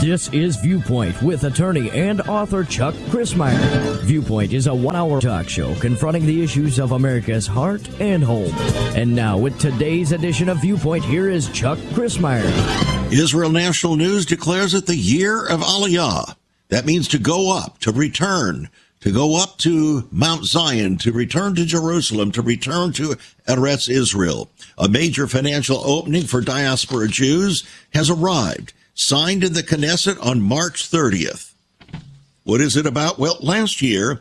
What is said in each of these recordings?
This is Viewpoint with attorney and author Chuck Crismier. Viewpoint is a 1-hour talk show confronting the issues of America's heart and home. And now with today's edition of Viewpoint, here is Chuck Crismier. Israel National News declares it the year of Aliyah. That means to go up, to return, to go up to Mount Zion, to return to Jerusalem, to return to Eretz Israel. A major financial opening for diaspora Jews has arrived, signed in the Knesset on March 30th. What is it about? Well, last year,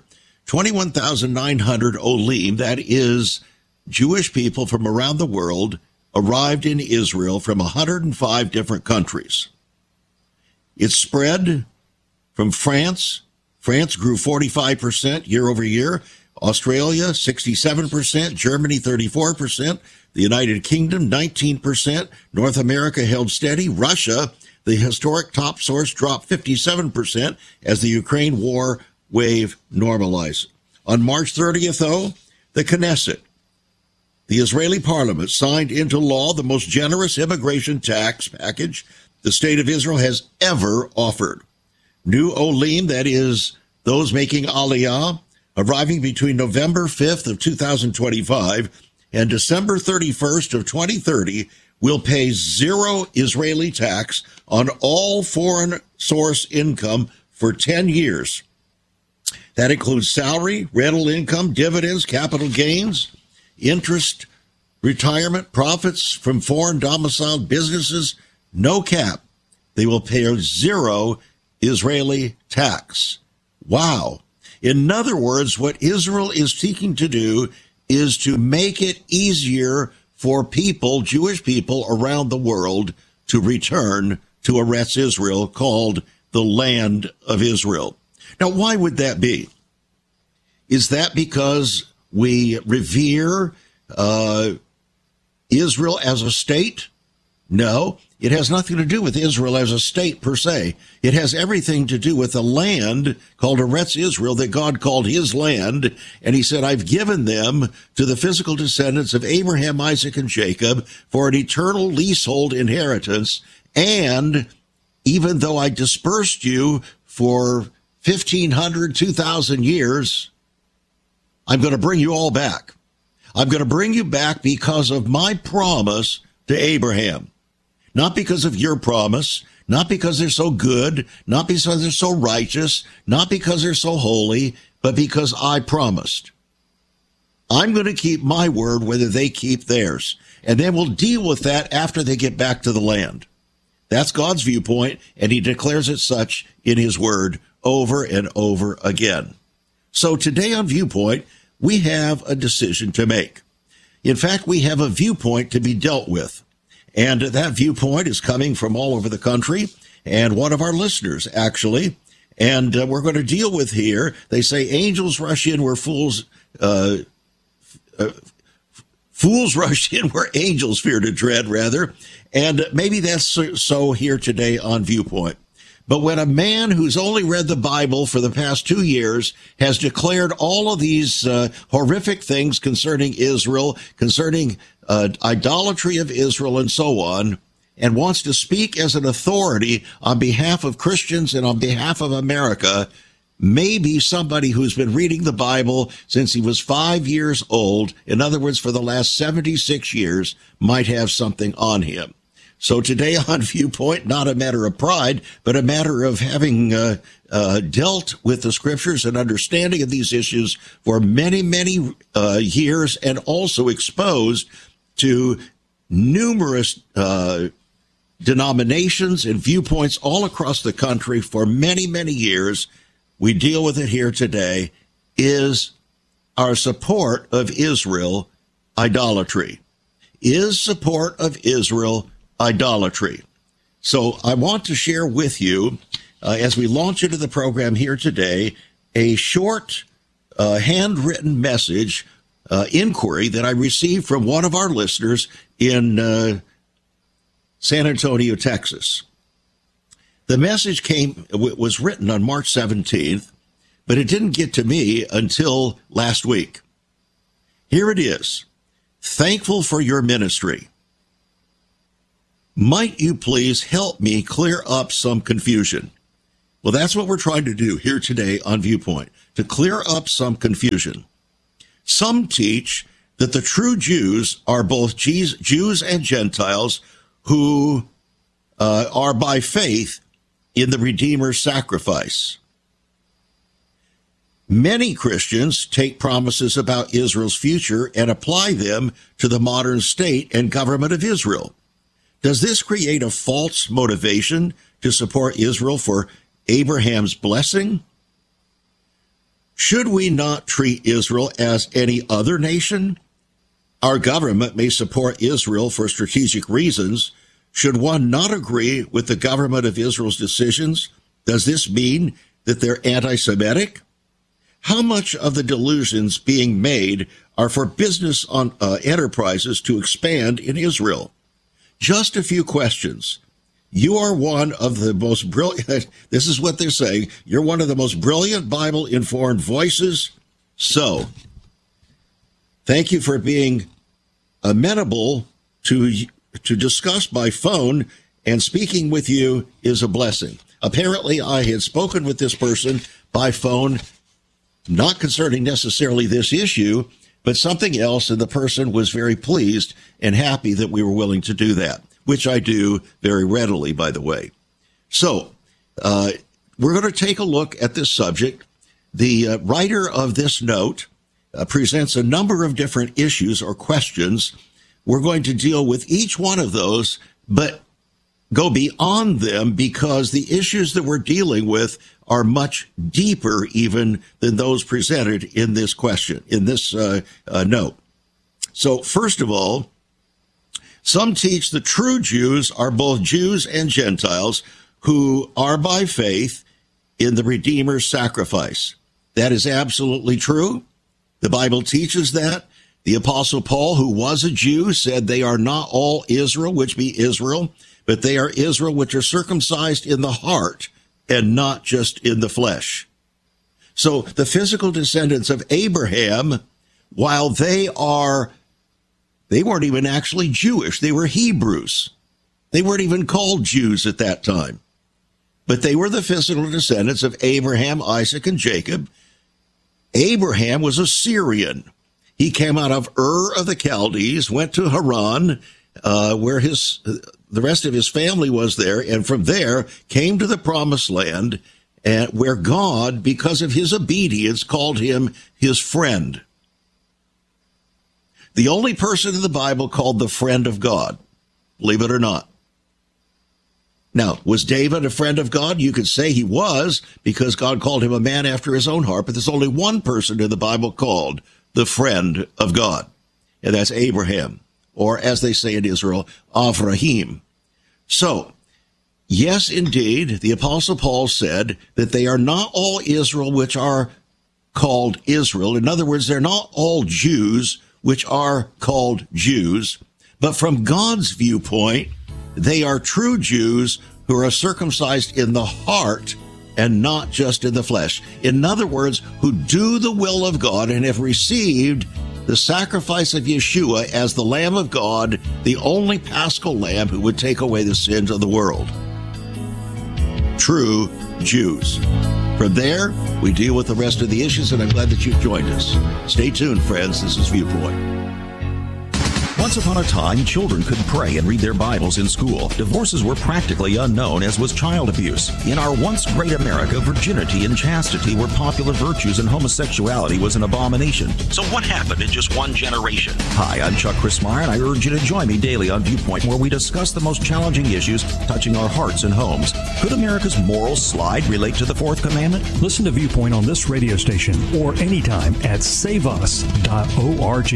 21,900 Olim, that is Jewish people from around the world, arrived in Israel from 105 different countries. It spread from France. France grew 45% year over year. Australia, 67%. Germany, 34%. The United Kingdom, 19%. North America held steady. Russia, the historic top source, dropped 57% as the Ukraine war wave normalized. On March 30th, though, the Knesset, the Israeli parliament, signed into law the most generous immigration tax package the state of Israel has ever offered. New Olim, that is, those making Aliyah, arriving between November 5th of 2025 and December 31st of 2030, will pay zero Israeli tax on all foreign source income for 10 years. That includes salary, rental income, dividends, capital gains, interest, retirement, profits from foreign domiciled businesses, no cap. They will pay zero Israeli tax. Wow. In other words, what Israel is seeking to do is to make it easier for people, Jewish people around the world, to return to Eretz Israel, called the land of Israel. Now, why would that be? Is that because we revere Israel as a state? No, it has nothing to do with Israel as a state per se. It has everything to do with the land called Eretz Israel that God called his land. And he said, I've given them to the physical descendants of Abraham, Isaac, and Jacob for an eternal leasehold inheritance. And even though I dispersed you for 1,500, 2,000 years, I'm going to bring you all back. I'm going to bring you back because of my promise to Abraham. Not because of your promise, not because they're so good, not because they're so righteous, not because they're so holy, but because I promised. I'm going to keep my word whether they keep theirs. And then we'll deal with that after they get back to the land. That's God's viewpoint, and he declares it such in his word over and over again. So today on Viewpoint, we have a decision to make. In fact, we have a viewpoint to be dealt with. And that viewpoint is coming from all over the country, and one of our listeners, actually. And we're going to deal with here, they say angels rush in where fools rush in where angels fear to tread, rather. And maybe that's so here today on Viewpoint. But when a man who's only read the Bible for the past 2 years has declared all of these horrific things concerning Israel, concerning idolatry of Israel and so on, and wants to speak as an authority on behalf of Christians and on behalf of America, maybe somebody who's been reading the Bible since he was 5 years old, in other words, for the last 76 years, might have something on him. So today on Viewpoint, not a matter of pride, but a matter of having dealt with the scriptures and understanding of these issues for many, many years, and also exposed to numerous denominations and viewpoints all across the country for many, many years. We deal with it here today. Is our support of Israel idolatry? Is support of Israel idolatry? So I want to share with you, as we launch into the program here today, a short handwritten message inquiry that I received from one of our listeners in San Antonio, Texas. The message was written on March 17th, but it didn't get to me until last week. Here it is. Thankful for your ministry. Might you please help me clear up some confusion? Well, that's what we're trying to do here today on Viewpoint, to clear up some confusion. Some teach that the true Jews are both Jews and Gentiles who are by faith in the Redeemer's sacrifice. Many Christians take promises about Israel's future and apply them to the modern state and government of Israel. Does this create a false motivation to support Israel for Abraham's blessing? Should we not treat Israel as any other nation? Our government may support Israel for strategic reasons. Should one not agree with the government of Israel's decisions? Does this mean that they're anti-Semitic? How much of the delusions being made are for business enterprises to expand in Israel? Just a few questions. You are one of the most brilliant, this is what they're saying, you're one of the most brilliant Bible-informed voices. So, thank you for being amenable to discuss by phone, and speaking with you is a blessing. Apparently, I had spoken with this person by phone, not concerning necessarily this issue, but something else, and the person was very pleased and happy that we were willing to do that, which I do very readily, by the way. So, we're going to take a look at this subject. The writer of this note presents a number of different issues or questions. We're going to deal with each one of those, but go beyond them because the issues that we're dealing with are much deeper even than those presented in this question, in this note. So first of all, some teach the true Jews are both Jews and Gentiles who are by faith in the Redeemer's sacrifice. That is absolutely true. The Bible teaches that. The Apostle Paul, who was a Jew, said they are not all Israel, which be Israel, but they are Israel which are circumcised in the heart and not just in the flesh. So the physical descendants of Abraham, while they weren't even actually Jewish. They were Hebrews. They weren't even called Jews at that time. But they were the physical descendants of Abraham, Isaac, and Jacob. Abraham was a Syrian. He came out of Ur of the Chaldees, went to Haran, where the rest of his family was there, and from there came to the promised land, where God, because of his obedience, called him his friend. The only person in the Bible called the friend of God, believe it or not. Now, was David a friend of God? You could say he was, because God called him a man after his own heart, but there's only one person in the Bible called the friend of God, and that's Abraham, or as they say in Israel, Avraham. So, yes, indeed, the Apostle Paul said that they are not all Israel which are called Israel. In other words, they're not all Jews which are called Jews, but from God's viewpoint, they are true Jews who are circumcised in the heart and not just in the flesh. In other words, who do the will of God and have received the sacrifice of Yeshua as the Lamb of God, the only Paschal Lamb who would take away the sins of the world. True Jews. From there, we deal with the rest of the issues, and I'm glad that you've joined us. Stay tuned, friends. This is Viewpoint. Once upon a time, children could pray and read their Bibles in school. Divorces were practically unknown, as was child abuse. In our once great America, virginity and chastity were popular virtues and homosexuality was an abomination. So what happened in just one generation? Hi, I'm Chuck Christmeyer, and I urge you to join me daily on Viewpoint, where we discuss the most challenging issues touching our hearts and homes. Could America's moral slide relate to the fourth commandment? Listen to Viewpoint on this radio station or anytime at saveus.org.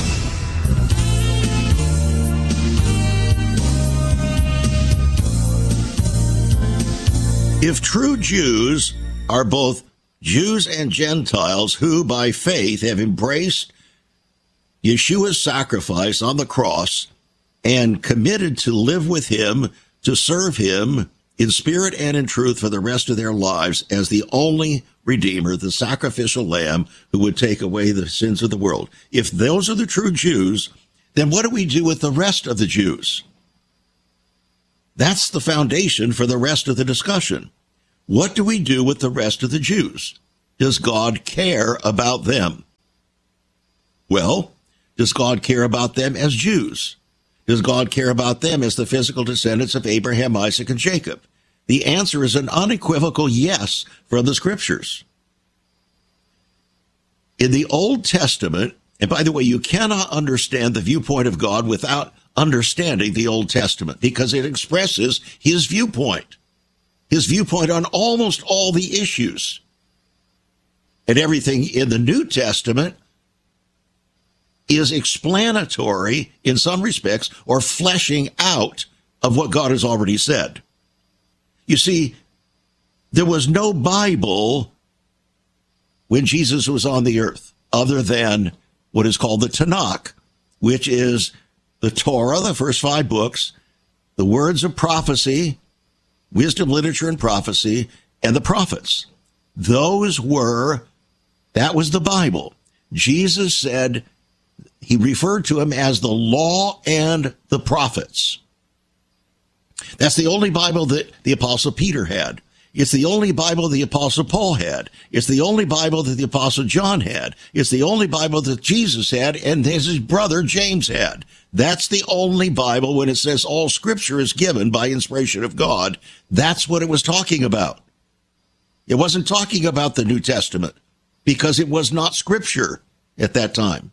If true Jews are both Jews and Gentiles who, by faith, have embraced Yeshua's sacrifice on the cross and committed to live with him, to serve him in spirit and in truth for the rest of their lives as the only Redeemer, the sacrificial Lamb who would take away the sins of the world. If those are the true Jews, then what do we do with the rest of the Jews? That's the foundation for the rest of the discussion. What do we do with the rest of the Jews? Does God care about them? Well, does God care about them as Jews? Does God care about them as the physical descendants of Abraham, Isaac, and Jacob? The answer is an unequivocal yes from the scriptures. In the Old Testament, and by the way, you cannot understand the viewpoint of God without understanding the Old Testament, because it expresses his viewpoint on almost all the issues. And everything in the New Testament is explanatory in some respects, or fleshing out of what God has already said. You see, there was no Bible when Jesus was on the earth other than what is called the Tanakh, which is the Torah, the first 5 books, the words of prophecy, wisdom, literature, and prophecy, and the prophets. That was the Bible. Jesus said, he referred to him as the law and the prophets. That's the only Bible that the Apostle Peter had. It's the only Bible the Apostle Paul had. It's the only Bible that the Apostle John had. It's the only Bible that Jesus had and his brother James had. That's the only Bible when it says all Scripture is given by inspiration of God. That's what it was talking about. It wasn't talking about the New Testament because it was not Scripture at that time.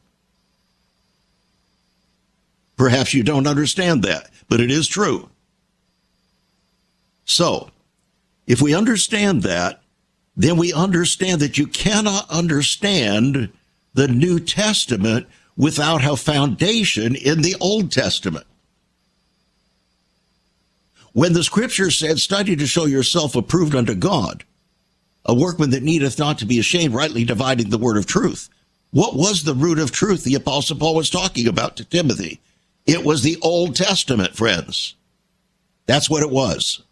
Perhaps you don't understand that, but it is true. So, if we understand that, then we understand that you cannot understand the New Testament without a foundation in the Old Testament. When the Scripture said, study to show yourself approved unto God, a workman that needeth not to be ashamed, rightly dividing the word of truth. What was the root of truth the Apostle Paul was talking about to Timothy? It was the Old Testament, friends. That's what it was.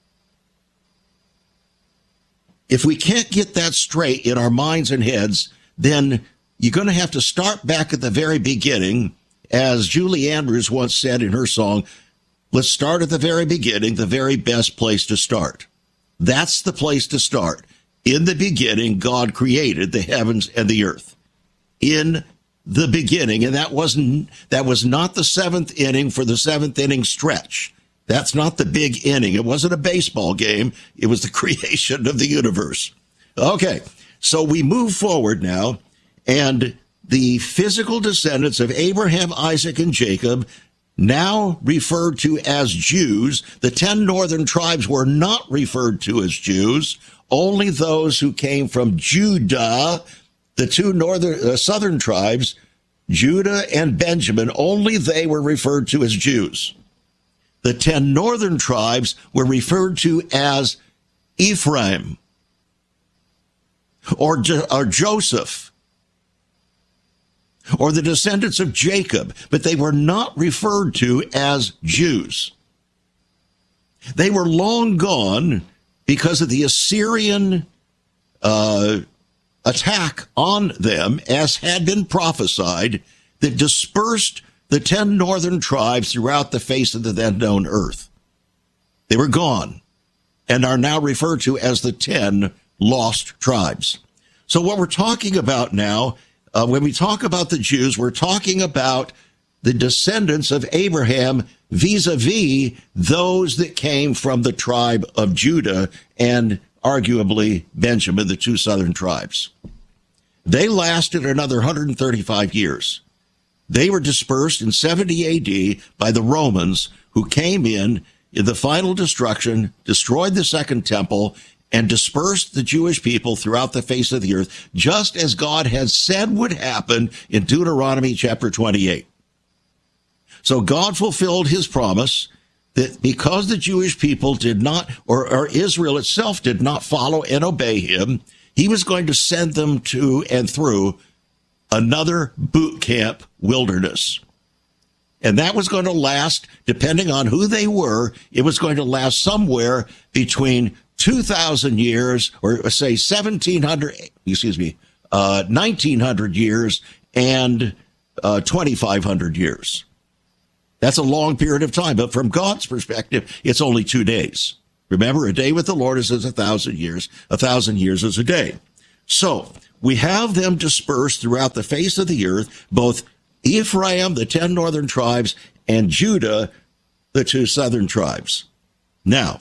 If we can't get that straight in our minds and heads, then you're going to have to start back at the very beginning. As Julie Andrews once said in her song, let's start at the very beginning, the very best place to start. That's the place to start. In the beginning, God created the heavens and the earth. In the beginning, and that was not the seventh inning for the seventh inning stretch. That's not the big inning. It wasn't a baseball game. It was the creation of the universe. Okay, so we move forward now, and the physical descendants of Abraham, Isaac, and Jacob, now referred to as Jews. The 10 northern tribes were not referred to as Jews. Only those who came from Judah, the 2 southern tribes, Judah and Benjamin, only they were referred to as Jews. The 10 northern tribes were referred to as Ephraim or Joseph or the descendants of Jacob, but they were not referred to as Jews. They were long gone because of the Assyrian attack on them, as had been prophesied, that dispersed the 10 northern tribes throughout the face of the then known earth. They were gone and are now referred to as the 10 lost tribes. So what we're talking about now, when we talk about the Jews, we're talking about the descendants of Abraham vis-a-vis those that came from the tribe of Judah and arguably Benjamin, the 2 southern tribes. They lasted another 135 years. They were dispersed in 70 A.D. by the Romans, who came in the final destruction, destroyed the Second Temple, and dispersed the Jewish people throughout the face of the earth, just as God had said would happen in Deuteronomy chapter 28. So God fulfilled his promise that because the Jewish people did not, or Israel itself did not follow and obey him, he was going to send them to and through another boot camp wilderness. And that was going to last, depending on who they were, it was going to last somewhere between 2,000 years, or say 1900 years and 2,500 years. That's a long period of time, but from God's perspective, it's only 2 days. Remember, a day with the Lord is as 1,000 years. 1,000 years is a day. So we have them dispersed throughout the face of the earth, both Ephraim, the 10 northern tribes, and Judah, the 2 southern tribes. Now,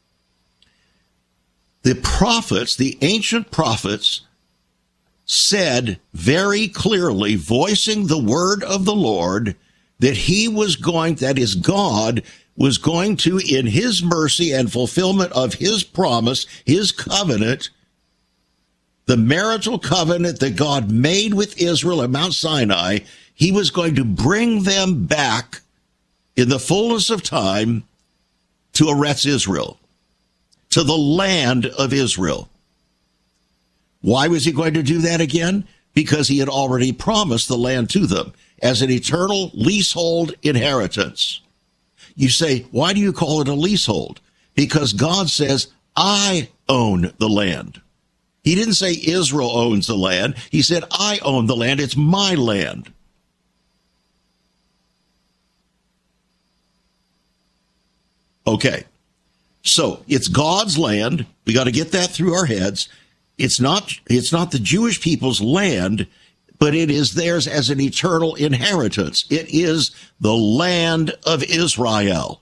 the prophets, the ancient prophets, said very clearly, voicing the word of the Lord, that that is God, was going to, in his mercy and fulfillment of his promise, his covenant, the marital covenant that God made with Israel at Mount Sinai, he was going to bring them back in the fullness of time to Eretz Israel, to the land of Israel. Why was he going to do that again? Because he had already promised the land to them as an eternal leasehold inheritance. You say, why do you call it a leasehold? Because God says, I own the land. He didn't say Israel owns the land. He said, I own the land. It's my land. Okay. So it's God's land. We got to get that through our heads. It's not the Jewish people's land, but it is theirs as an eternal inheritance. It is the land of Israel.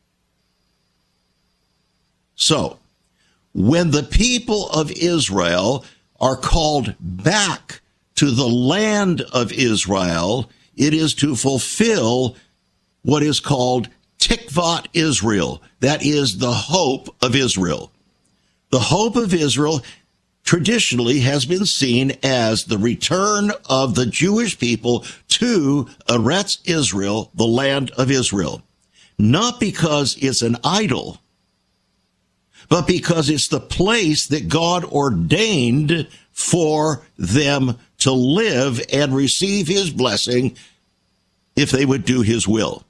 So, when the people of Israel are called back to the land of Israel, it is to fulfill what is called Tikvat Israel. That is the hope of Israel. The hope of Israel traditionally has been seen as the return of the Jewish people to Eretz Israel, the land of Israel. Not because it's an idol, but because it's the place that God ordained for them to live and receive his blessing if they would do his will.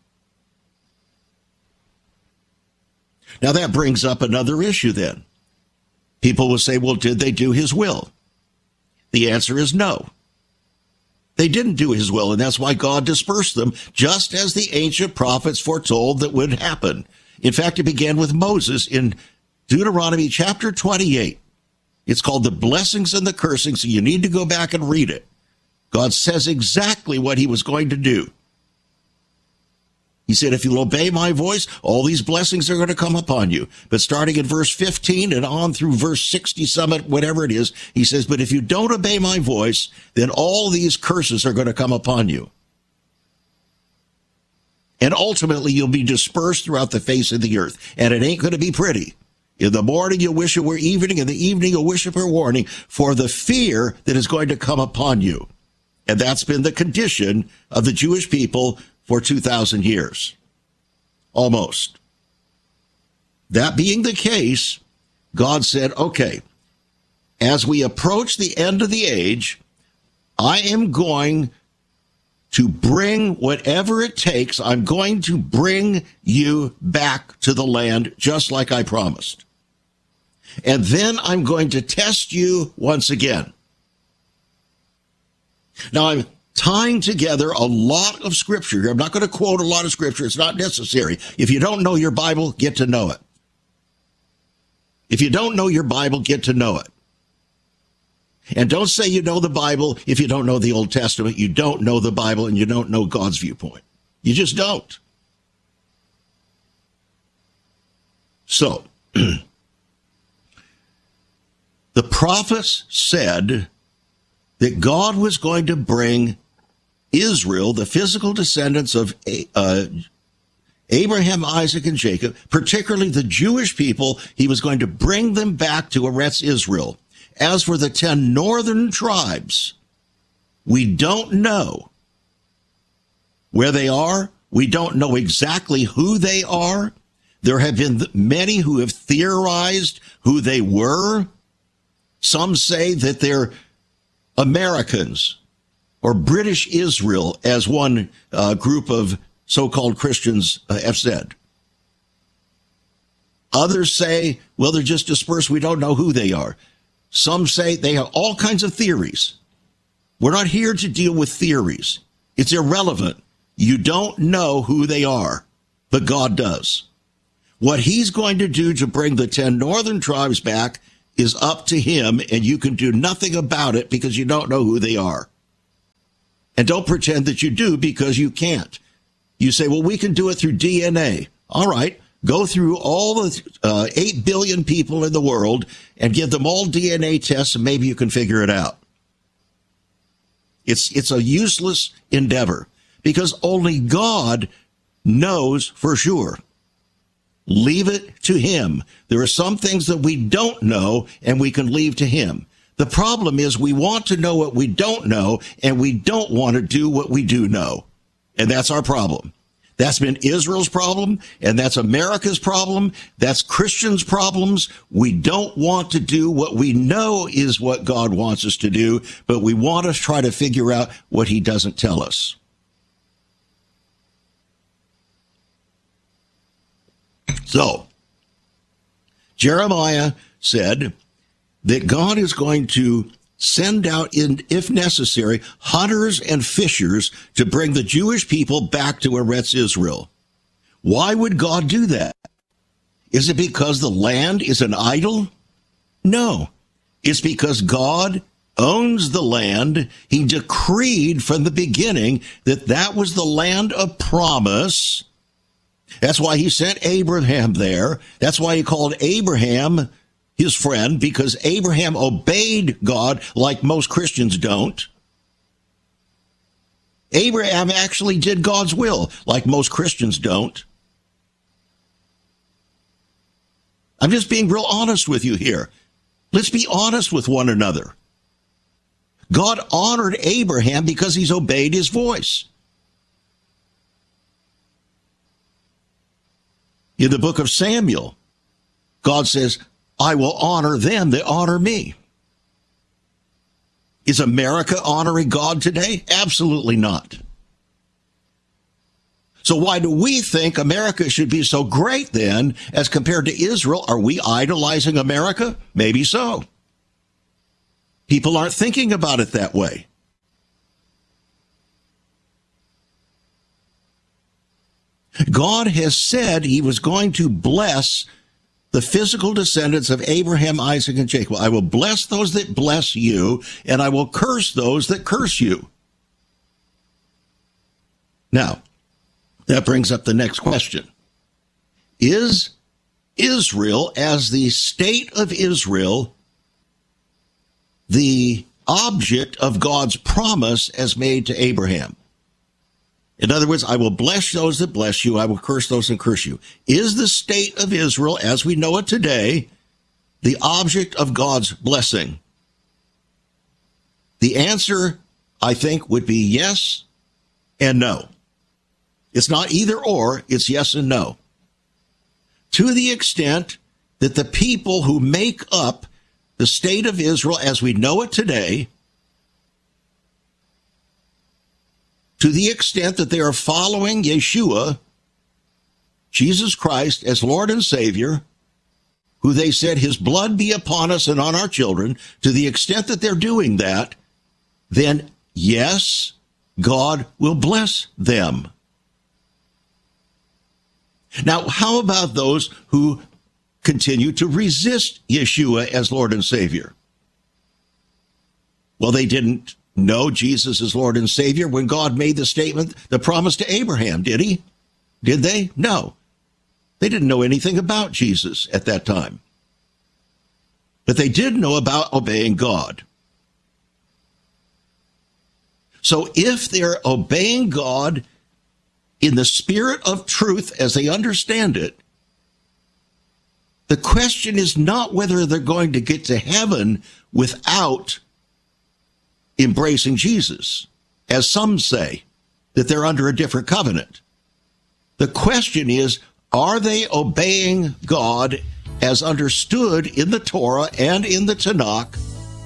Now that brings up another issue then. People will say, well, did they do his will? The answer is no. They didn't do his will, and that's why God dispersed them, just as the ancient prophets foretold that would happen. In fact, it began with Moses in Deuteronomy chapter 28. It's called the blessings and the cursings, so you need to go back and read it. God says exactly what he was going to do. He said, if you'll obey my voice, all these blessings are going to come upon you. But starting in verse 15 and on through verse 60, whatever it is, he says, but if you don't obey my voice, then all these curses are going to come upon you. And ultimately, you'll be dispersed throughout the face of the earth. And it ain't going to be pretty. In the morning, you'll wish it were evening. In the evening, you'll wish it were morning, for the fear that is going to come upon you. And that's been the condition of the Jewish people for 2,000 years. Almost. That being the case, God said, okay, as we approach the end of the age, I am going to bring whatever it takes. I'm going to bring you back to the land just like I promised. And then I'm going to test you once again. Now, I'm tying together a lot of scripture here. I'm not going to quote a lot of scripture. It's not necessary. If you don't know your Bible, get to know it. If you don't know your Bible, get to know it. And don't say you know the Bible if you don't know the Old Testament. You don't know the Bible and you don't know God's viewpoint. You just don't. So, the prophets said that God was going to bring Israel, the physical descendants of Abraham, Isaac, and Jacob, particularly the Jewish people, he was going to bring them back to Eretz Israel. As for the 10 northern tribes, we don't know where they are. We don't know exactly who they are. There have been many who have theorized who they were. Some say that they're Americans or British Israel, as one group of so-called Christians have said. Others say, well, they're just dispersed. We don't know who they are. Some say they have all kinds of theories. We're not here to deal with theories. It's irrelevant. You don't know who they are, but God does. What he's going to do to bring the 10 northern tribes back is up to him, and you can do nothing about it because you don't know who they are. And don't pretend that you do, because you can't. You say, well, we can do it through DNA. All right, go through all the 8 billion people in the world and give them all DNA tests, and maybe you can figure it out. It's a useless endeavor because only God knows for sure. Leave it to him. There are some things that we don't know, and we can leave to him. The problem is we want to know what we don't know, and we don't want to do what we do know. And that's our problem. That's been Israel's problem, and that's America's problem. That's Christians' problems. We don't want to do what we know is what God wants us to do, but we want to try to figure out what he doesn't tell us. So, Jeremiah said that God is going to send out, if necessary, hunters and fishers to bring the Jewish people back to Eretz Israel. Why would God do that? Is it because the land is an idol? No. It's because God owns the land. He decreed from the beginning that that was the land of promise. That's why he sent Abraham there. That's why he called Abraham his friend, because Abraham obeyed God like most Christians don't. Abraham actually did God's will like most Christians don't. I'm just being real honest with you here. Let's be honest with one another. God honored Abraham because he's obeyed his voice. In the book of Samuel, God says, I will honor them that honor me. Is America honoring God today? Absolutely not. So why do we think America should be so great then as compared to Israel? Are we idolizing America? Maybe so. People aren't thinking about it that way. God has said he was going to bless the physical descendants of Abraham, Isaac, and Jacob. I will bless those that bless you, and I will curse those that curse you. Now, that brings up the next question. Is Israel, as the state of Israel, the object of God's promise as made to Abraham? In other words, I will bless those that bless you. I will curse those that curse you. Is the state of Israel, as we know it today, the object of God's blessing? The answer, I think, would be yes and no. It's not either or, it's yes and no. To the extent that the people who make up the state of Israel as we know it today, to the extent that they are following Yeshua, Jesus Christ, as Lord and Savior, who they said his blood be upon us and on our children, to the extent that they're doing that, then yes, God will bless them. Now, how about those who continue to resist Yeshua as Lord and Savior? Well, they didn't know Jesus as Lord and Savior when God made the statement, the promise to Abraham, did he? Did they? No. They didn't know anything about Jesus at that time. But they did know about obeying God. So if they're obeying God in the spirit of truth as they understand it, the question is not whether they're going to get to heaven without embracing Jesus, as some say, that they're under a different covenant. The question is, are they obeying God as understood in the Torah and in the Tanakh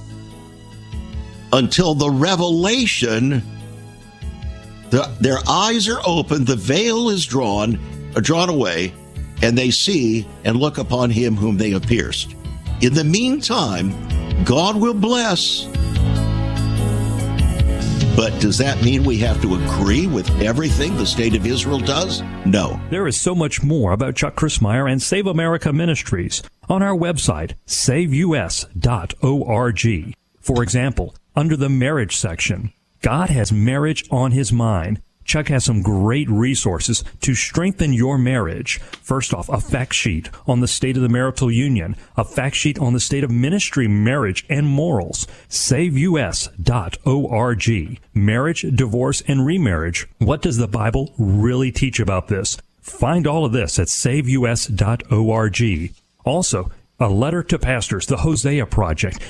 until the revelation, their eyes are open, the veil is drawn away, and they see and look upon him whom they have pierced. In the meantime, God will bless. But does that mean we have to agree with everything the state of Israel does? No. There is so much more about Chuck Crismier and Save America Ministries on our website, saveus.org. For example, under the marriage section, God has marriage on his mind. Chuck has some great resources to strengthen your marriage. First off, a fact sheet on the state of the marital union, a fact sheet on the state of ministry, marriage, and morals. SaveUS.org. Marriage, divorce, and remarriage. What does the Bible really teach about this? Find all of this at SaveUS.org. Also, a letter to pastors, the Hosea Project,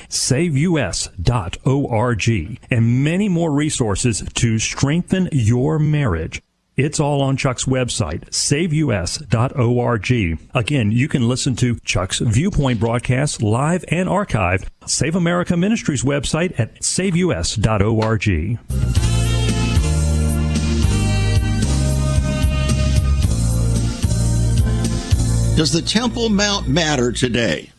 SaveUS.org, and many more resources to strengthen your marriage. It's all on Chuck's website, SaveUS.org. Again, you can listen to Chuck's Viewpoint broadcasts live and archived. Save America Ministries website at SaveUS.org. Does the Temple Mount matter today?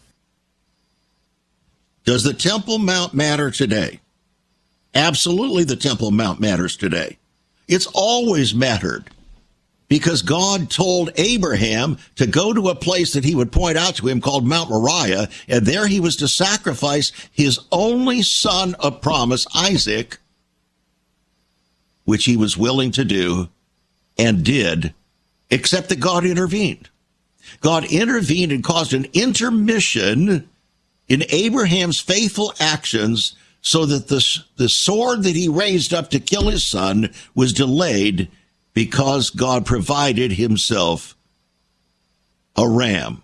Does the Temple Mount matter today? Absolutely, the Temple Mount matters today. It's always mattered because God told Abraham to go to a place that he would point out to him called Mount Moriah, and there he was to sacrifice his only son of promise, Isaac, which he was willing to do and did, except that God intervened. God intervened and caused an intermission in Abraham's faithful actions so that the sword that he raised up to kill his son was delayed because God provided himself a ram.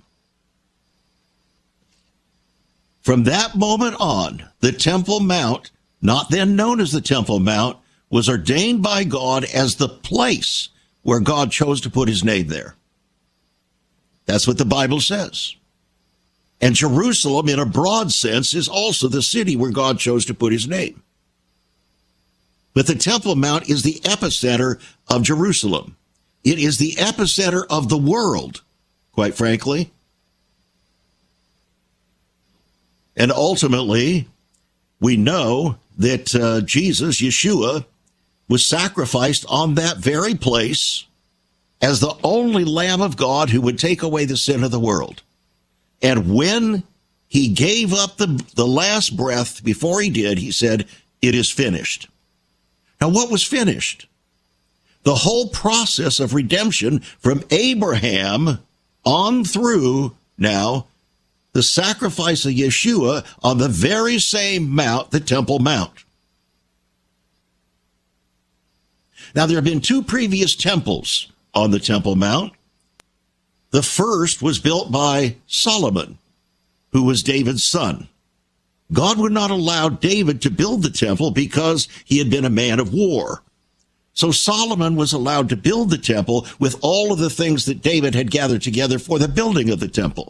From that moment on, the Temple Mount, not then known as the Temple Mount, was ordained by God as the place where God chose to put his name there. That's what the Bible says. And Jerusalem, in a broad sense, is also the city where God chose to put his name. But the Temple Mount is the epicenter of Jerusalem. It is the epicenter of the world, quite frankly. And ultimately, we know that Jesus, Yeshua, was sacrificed on that very place as the only Lamb of God who would take away the sin of the world. And when he gave up the last breath before he did, he said, "It is finished." Now, what was finished? The whole process of redemption from Abraham on through now the sacrifice of Yeshua on the very same mount, the Temple Mount. Now, there have been two previous temples on the Temple Mount. The first was built by Solomon, who was David's son. God would not allow David to build the temple because he had been a man of war. So Solomon was allowed to build the temple with all of the things that David had gathered together for the building of the temple.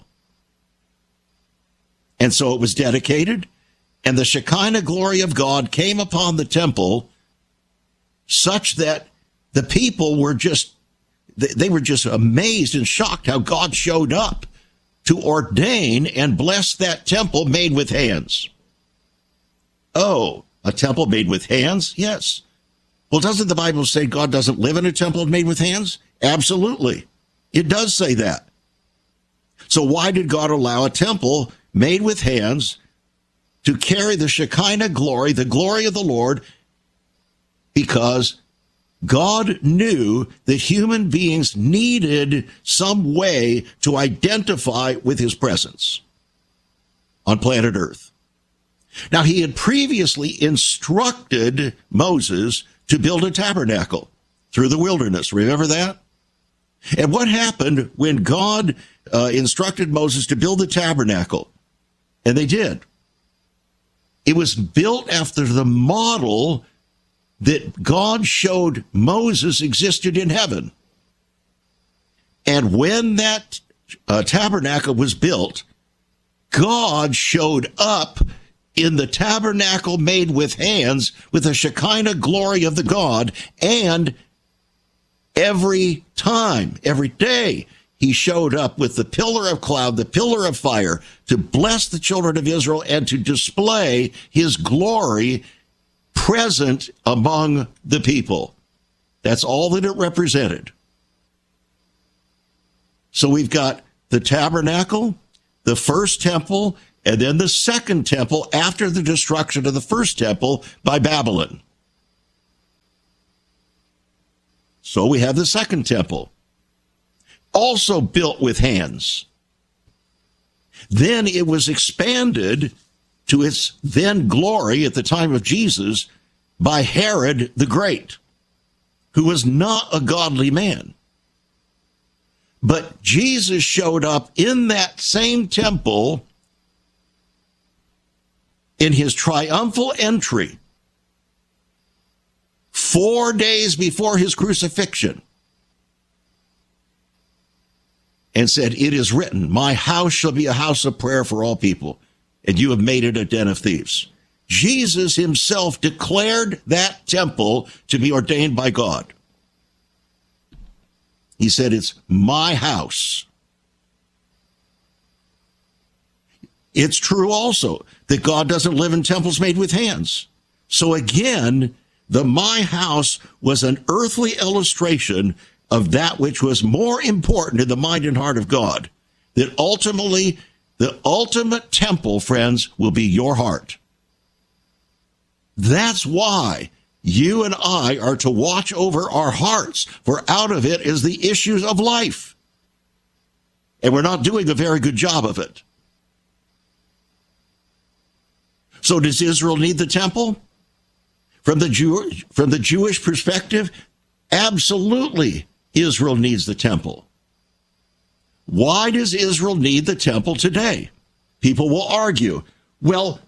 And so it was dedicated, and the Shekinah glory of God came upon the temple such that the people were just amazed and shocked how God showed up to ordain and bless that temple made with hands. Oh, a temple made with hands? Yes. Well, doesn't the Bible say God doesn't live in a temple made with hands? Absolutely. It does say that. So why did God allow a temple made with hands to carry the Shekinah glory, the glory of the Lord? Because God knew that human beings needed some way to identify with his presence on planet Earth. Now, he had previously instructed Moses to build a tabernacle through the wilderness. Remember that? And what happened when God instructed Moses to build the tabernacle? And they did. It was built after the model that God showed Moses existed in heaven. And when that tabernacle was built, God showed up in the tabernacle made with hands with the Shekinah glory of the God. And every time, every day, he showed up with the pillar of cloud, the pillar of fire, to bless the children of Israel and to display his glory present among the people. That's all that it represented. So we've got the tabernacle, the first temple, and then the second temple after the destruction of the first temple by Babylon. So we have the second temple, also built with hands. Then it was expanded to its then glory at the time of Jesus by Herod the Great, who was not a godly man. But Jesus showed up in that same temple in his triumphal entry 4 days before his crucifixion and said, "It is written, my house shall be a house of prayer for all people, and you have made it a den of thieves." Jesus himself declared that temple to be ordained by God. He said, "It's my house." It's true also that God doesn't live in temples made with hands. So again, the my house was an earthly illustration of that which was more important in the mind and heart of God. That ultimately, the ultimate temple, friends, will be your heart. That's why you and I are to watch over our hearts, for out of it is the issues of life. And we're not doing a very good job of it. So does Israel need the temple? From the Jewish perspective, absolutely Israel needs the temple. Why does Israel need the temple today? People will argue, well,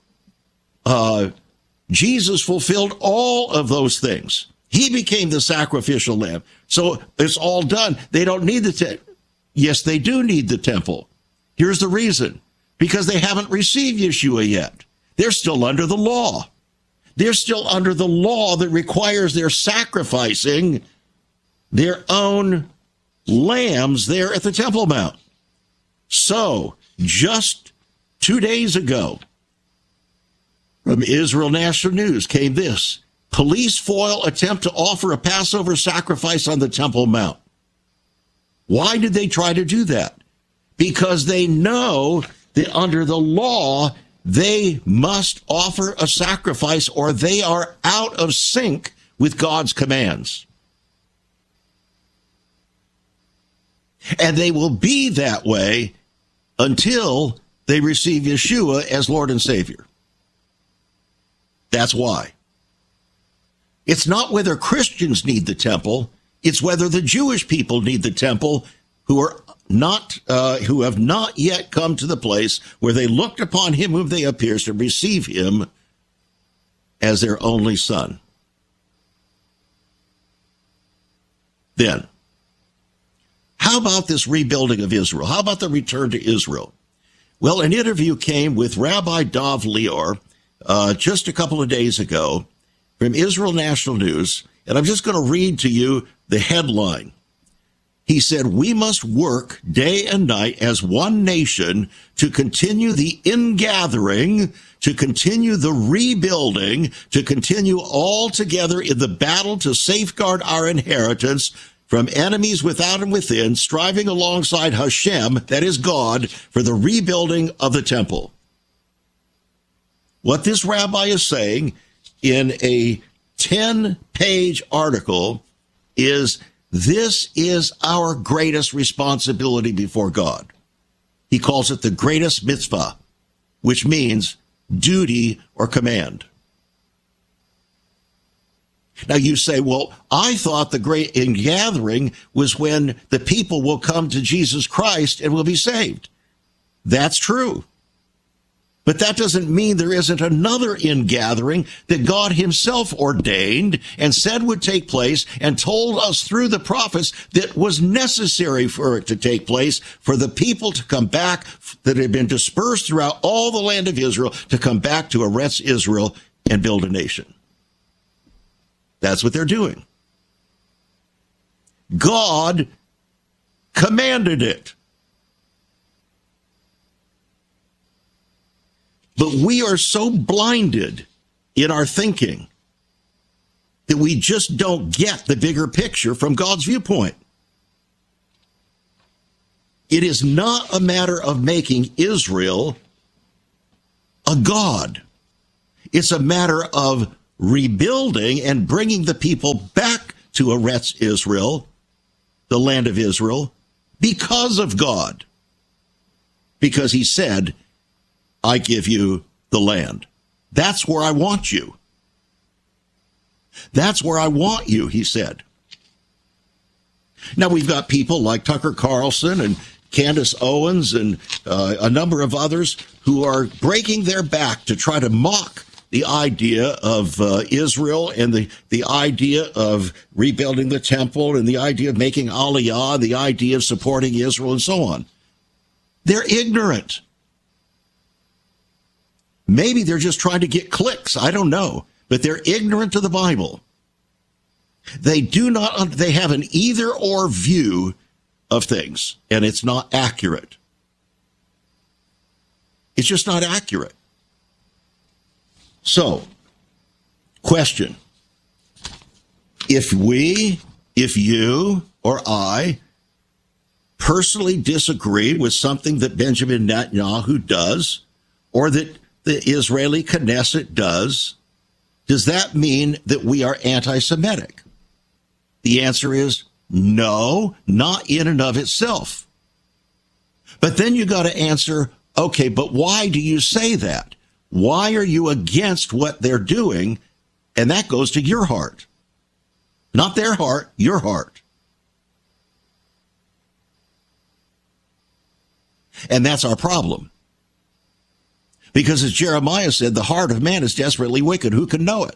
Jesus fulfilled all of those things. He became the sacrificial lamb. So it's all done. They don't need the temple. Yes, they do need the temple. Here's the reason. Because they haven't received Yeshua yet. They're still under the law. They're still under the law that requires their sacrificing their own lambs there at the Temple Mount. So, just 2 days ago, from Israel National News came this: police foil attempt to offer a Passover sacrifice on the Temple Mount. Why did they try to do that? Because they know that under the law, they must offer a sacrifice or they are out of sync with God's commands. And they will be that way until they receive Yeshua as Lord and Savior. That's why. It's not whether Christians need the temple, it's whether the Jewish people need the temple who have not yet come to the place where they looked upon him whom they have pierced and receive him as their only son. Then, how about this rebuilding of Israel? How about the return to Israel? Well, an interview came with Rabbi Dov Lior just a couple of days ago from Israel National News, and I'm just going to read to you the headline. He said, "We must work day and night as one nation to continue the ingathering, to continue the rebuilding, to continue all together in the battle to safeguard our inheritance from enemies without and within, striving alongside Hashem," that is God, "for the rebuilding of the temple." What this rabbi is saying in a 10-page article is, this is our greatest responsibility before God. He calls it the greatest mitzvah, which means duty or command. Now you say, well, I thought the great ingathering was when the people will come to Jesus Christ and will be saved. That's true. But that doesn't mean there isn't another ingathering that God himself ordained and said would take place and told us through the prophets that was necessary for it to take place, for the people to come back that had been dispersed throughout all the land of Israel to come back to Eretz Israel and build a nation. That's what they're doing. God commanded it. But we are so blinded in our thinking that we just don't get the bigger picture from God's viewpoint. It is not a matter of making Israel a god. It's a matter of rebuilding and bringing the people back to Eretz Israel, the land of Israel, because of God. Because he said, I give you the land. That's where I want you. That's where I want you, he said. Now, we've got people like Tucker Carlson and Candace Owens and a number of others who are breaking their back to try to mock the idea of Israel and the idea of rebuilding the temple and the idea of making Aliyah, the idea of supporting Israel and so on. They're ignorant. Maybe they're just trying to get clicks. I don't know. But they're ignorant of the Bible. They have an either or view of things, and it's not accurate. It's just not accurate. So, question. If you, or I, personally disagree with something that Benjamin Netanyahu does, or that the Israeli Knesset does that mean that we are anti-Semitic? The answer is no, not in and of itself. But then you got to answer, okay, but why do you say that? Why are you against what they're doing? And that goes to your heart. Not their heart, your heart. And that's our problem. Because as Jeremiah said, the heart of man is desperately wicked. Who can know it?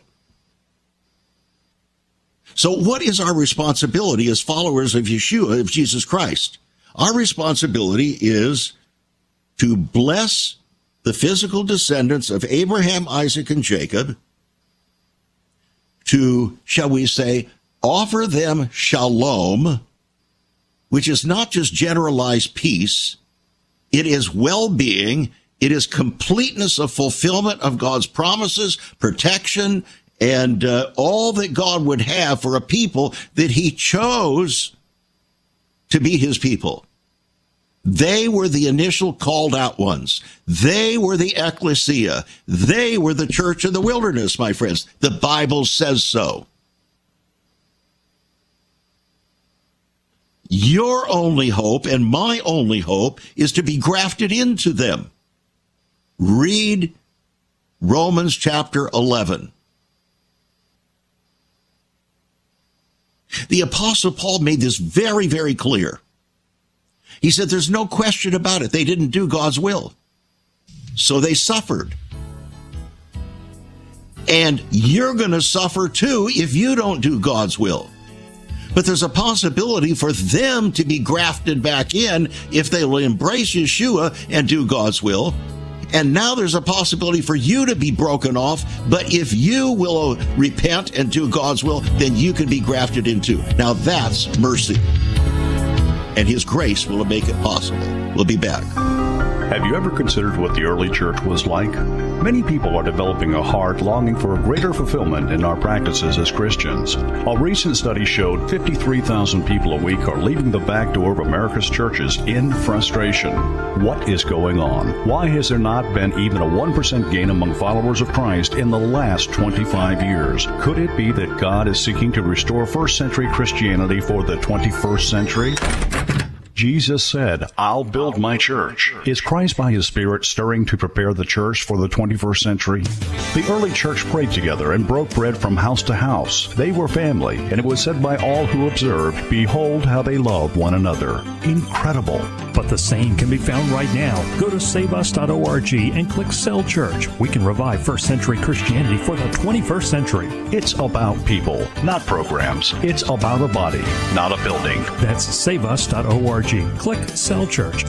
So what is our responsibility as followers of Yeshua, of Jesus Christ? Our responsibility is to bless the physical descendants of Abraham, Isaac, and Jacob, to, shall we say, offer them shalom, which is not just generalized peace, it is well-being, it is completeness of fulfillment of God's promises, protection, and all that God would have for a people that he chose to be his people. They were the initial called out ones. They were the ecclesia. They were the church of the wilderness, my friends. The Bible says so. Your only hope and my only hope is to be grafted into them. Read Romans chapter 11. The Apostle Paul made this very, very clear. He said there's no question about it. They didn't do God's will. So they suffered. And you're going to suffer too if you don't do God's will. But there's a possibility for them to be grafted back in if they will embrace Yeshua and do God's will. And now there's a possibility for you to be broken off, but if you will repent and do God's will, then you can be grafted into. Now that's mercy. And his grace will make it possible. We'll be back. Have you ever considered what the early church was like? Many people are developing a heart longing for a greater fulfillment in our practices as Christians. A recent study showed 53,000 people a week are leaving the back door of America's churches in frustration. What is going on? Why has there not been even a 1% gain among followers of Christ in the last 25 years? Could it be that God is seeking to restore first century Christianity for the 21st century? Jesus said, I'll build my church. Is Christ by his Spirit stirring to prepare the church for the 21st century? The early church prayed together and broke bread from house to house. They were family, and it was said by all who observed, behold how they love one another. Incredible. But the same can be found right now. Go to saveus.org and click Cell Church. We can revive first century Christianity for the 21st century. It's about people, not programs. It's about a body, not a building. That's saveus.org. Click Cell Church.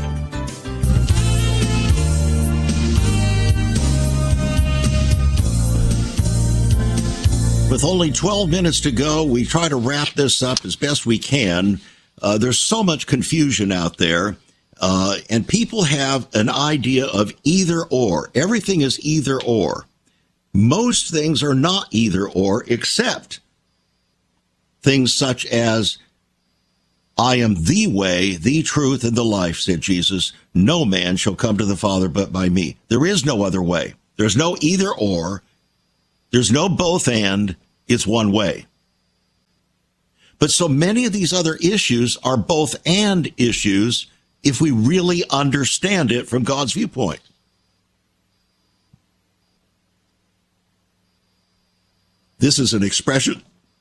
With only 12 minutes to go, we try to wrap this up as best we can. There's so much confusion out there, and people have an idea of either or. Everything is either or. Most things are not either or, except things such as, I am the way, the truth, and the life, said Jesus. No man shall come to the Father but by me. There is no other way. There's no either or. There's no both and. It's one way. But so many of these other issues are both and issues if we really understand it from God's viewpoint. This is an expression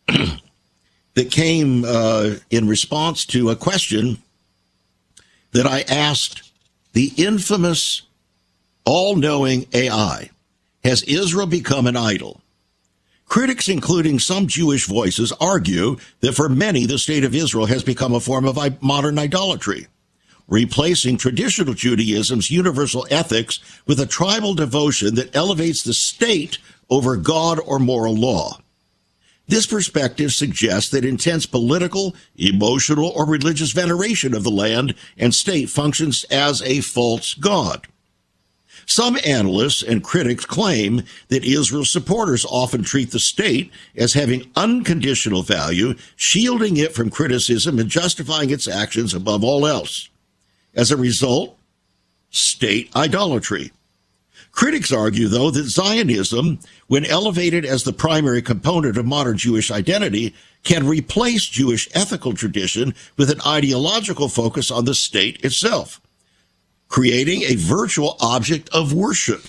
that came in response to a question that I asked the infamous, all-knowing AI. Has Israel become an idol? Critics, including some Jewish voices, argue that for many, the state of Israel has become a form of modern idolatry, replacing traditional Judaism's universal ethics with a tribal devotion that elevates the state over God or moral law. This perspective suggests that intense political, emotional, or religious veneration of the land and state functions as a false god. Some analysts and critics claim that Israel's supporters often treat the state as having unconditional value, shielding it from criticism and justifying its actions above all else. As a result, state idolatry. Critics argue, though, that Zionism, when elevated as the primary component of modern Jewish identity, can replace Jewish ethical tradition with an ideological focus on the state itself, creating a virtual object of worship.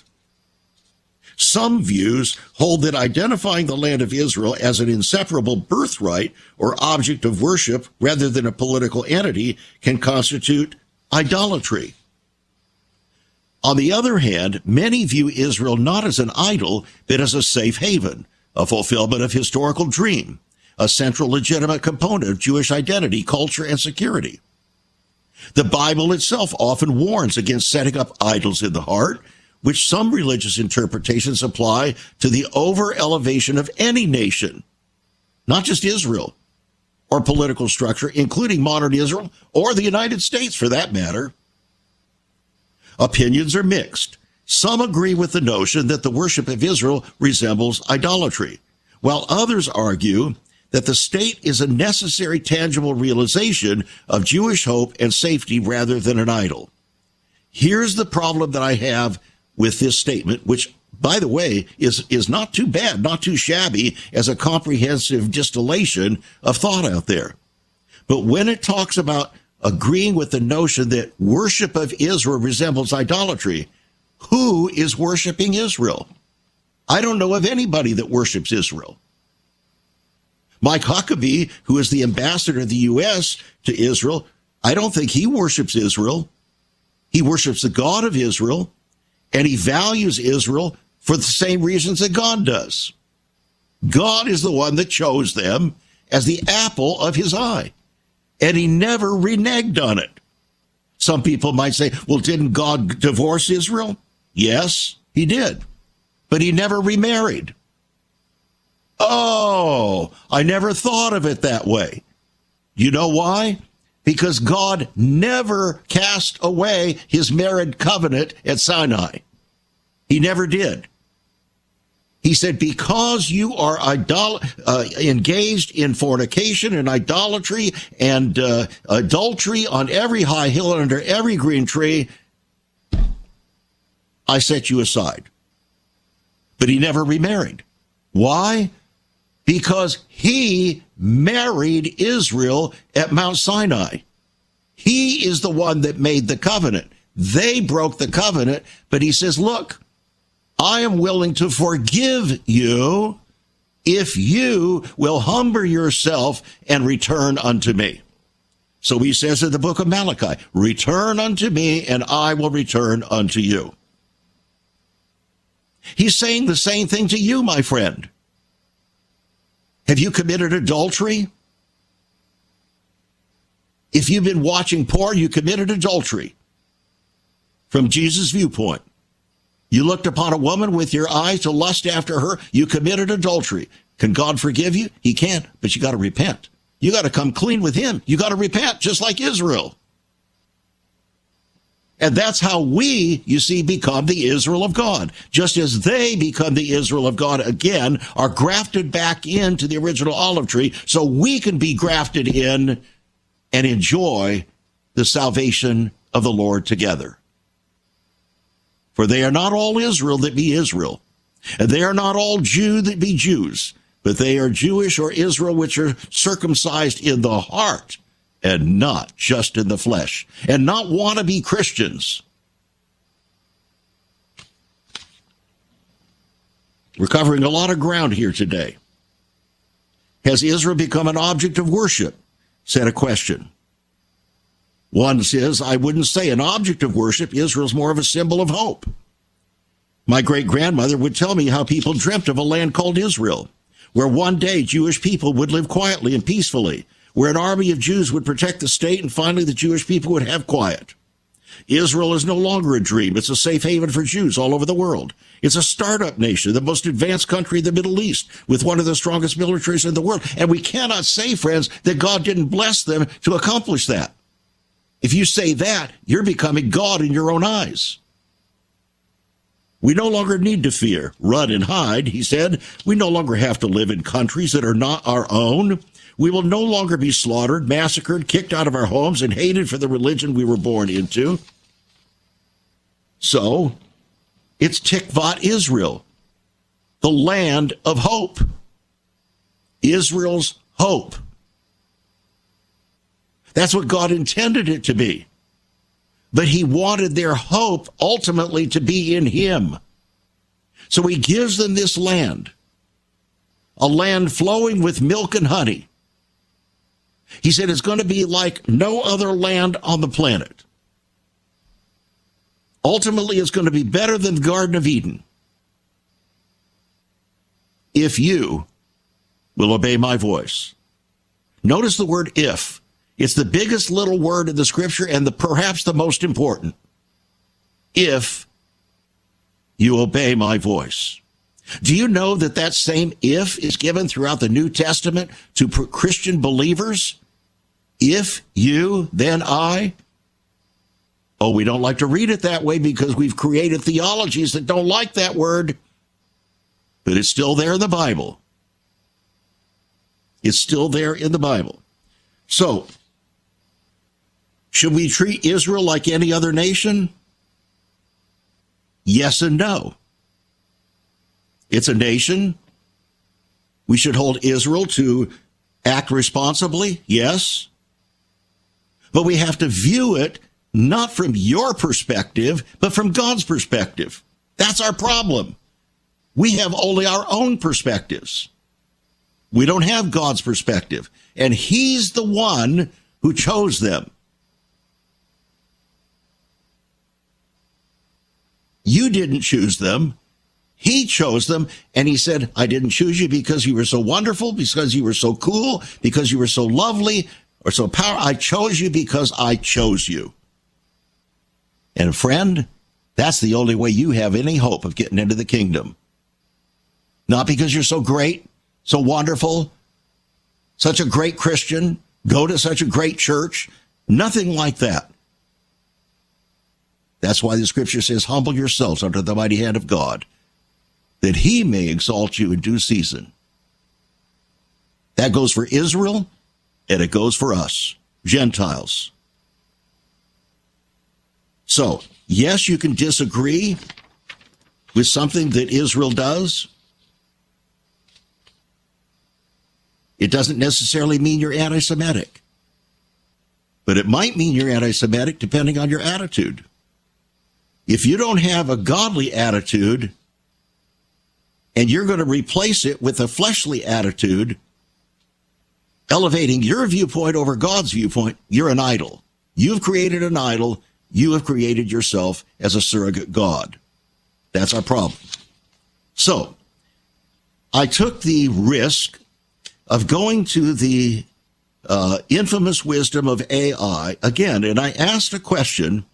Some views hold that identifying the land of Israel as an inseparable birthright or object of worship rather than a political entity can constitute idolatry. On the other hand, many view Israel not as an idol, but as a safe haven, a fulfillment of historical dream, a central legitimate component of Jewish identity, culture, and security. The Bible itself often warns against setting up idols in the heart, which some religious interpretations apply to the over-elevation of any nation, not just Israel, or political structure, including modern Israel or the United States for that matter. Opinions are mixed. Some agree with the notion that the worship of Israel resembles idolatry, while others argue that the state is a necessary, tangible realization of Jewish hope and safety rather than an idol. Here's the problem that I have with this statement, which, by the way, is not too bad, not too shabby as a comprehensive distillation of thought out there. But when it talks about agreeing with the notion that worship of Israel resembles idolatry, who is worshiping Israel? I don't know of anybody that worships Israel. Mike Huckabee, who is the ambassador of the U.S. to Israel, I don't think he worships Israel. He worships the God of Israel, and he values Israel for the same reasons that God does. God is the one that chose them as the apple of his eye, and he never reneged on it. Some people might say, well, didn't God divorce Israel? Yes, he did, but he never remarried. Oh, I never thought of it that way. You know why? Because God never cast away his marriage covenant at Sinai. He never did. He said, because you are engaged in fornication and idolatry and adultery on every high hill and under every green tree, I set you aside. But he never remarried. Why? Because he married Israel at Mount Sinai. He is the one that made the covenant. They broke the covenant, but he says, look, I am willing to forgive you if you will humble yourself and return unto me. So he says in the book of Malachi, return unto me and I will return unto you. He's saying the same thing to you, my friend. Have you committed adultery? If you've been watching porn, you committed adultery. From Jesus' viewpoint. You looked upon a woman with your eyes to lust after her, you committed adultery. Can God forgive you? He can, but you got to repent. You got to come clean with him. You got to repent, just like Israel. And that's how we, you see, become the Israel of God. Just as they become the Israel of God again, are grafted back into the original olive tree, so we can be grafted in and enjoy the salvation of the Lord together. For they are not all Israel that be Israel, and they are not all Jew that be Jews, but they are Jewish or Israel which are circumcised in the heart, and not just in the flesh, and not wannabe Christians. We're covering a lot of ground here today. Has Israel become an object of worship? Said a question. One says, I wouldn't say an object of worship. Israel's more of a symbol of hope. My great-grandmother would tell me how people dreamt of a land called Israel, where one day Jewish people would live quietly and peacefully, where an army of Jews would protect the state, and finally the Jewish people would have quiet. Israel is no longer a dream. It's a safe haven for Jews all over the world. It's a startup nation, the most advanced country in the Middle East, with one of the strongest militaries in the world. And we cannot say, friends, that God didn't bless them to accomplish that. If you say that, you're becoming God in your own eyes. We no longer need to fear, run, and hide, he said. We no longer have to live in countries that are not our own. We will no longer be slaughtered, massacred, kicked out of our homes, and hated for the religion we were born into. So, it's Tikvat Israel, the land of hope. Israel's hope. That's what God intended it to be. But he wanted their hope ultimately to be in him. So he gives them this land, a land flowing with milk and honey. He said it's going to be like no other land on the planet. Ultimately, it's going to be better than the Garden of Eden if you will obey my voice. Notice the word if. It's the biggest little word in the scripture and perhaps the most important. If you obey my voice. Do you know that that same if is given throughout the New Testament to Christian believers? If you, then I. Oh, we don't like to read it that way because we've created theologies that don't like that word. But it's still there in the Bible. It's still there in the Bible. So, should we treat Israel like any other nation? Yes and no. It's a nation. We should hold Israel to act responsibly, yes. But we have to view it not from your perspective, but from God's perspective. That's our problem. We have only our own perspectives. We don't have God's perspective. And he's the one who chose them. You didn't choose them. He chose them, and he said, I didn't choose you because you were so wonderful, because you were so cool, because you were so lovely, or so powerful. I chose you because I chose you. And friend, that's the only way you have any hope of getting into the kingdom. Not because you're so great, so wonderful, such a great Christian, go to such a great church. Nothing like that. That's why the scripture says, humble yourselves under the mighty hand of God, that he may exalt you in due season. That goes for Israel, and it goes for us, Gentiles. So, yes, you can disagree with something that Israel does. It doesn't necessarily mean you're anti-Semitic. But it might mean you're anti-Semitic depending on your attitude. If you don't have a godly attitude and you're going to replace it with a fleshly attitude, elevating your viewpoint over God's viewpoint, you're an idol. You've created an idol. You have created yourself as a surrogate God. That's our problem. So, I took the risk of going to the infamous wisdom of AI again, and I asked a question,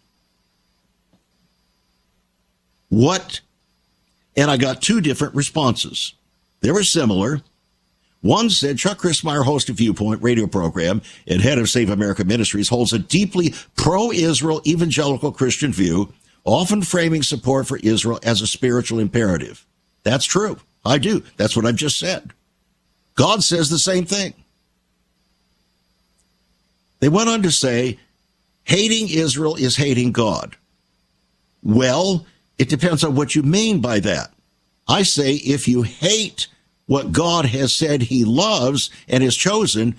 and I got two different responses. They were similar. One said, Chuck Crismier, host of Viewpoint radio program and head of Save America Ministries, holds a deeply pro-Israel evangelical Christian view, often framing support for Israel as a spiritual imperative. That's true. I do. That's what I've just said. God says the same thing. They went on to say, hating Israel is hating God. Well, it depends on what you mean by that. I say if you hate what God has said he loves and has chosen,